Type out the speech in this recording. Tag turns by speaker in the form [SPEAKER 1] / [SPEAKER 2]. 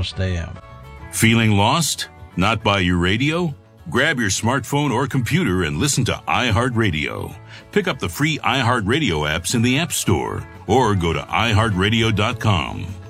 [SPEAKER 1] Coast AM.
[SPEAKER 2] Feeling lost? Not by your radio? Grab your smartphone or computer and listen to iHeartRadio. Pick up the free iHeartRadio apps in the App Store or go to iHeartRadio.com.